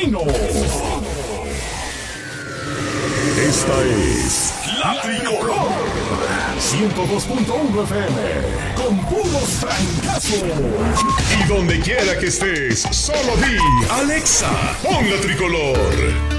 Camino. Esta es La Tricolor 102.1 FM con puros francazos. Y donde quiera que estés, solo di Alexa, pon La Tricolor.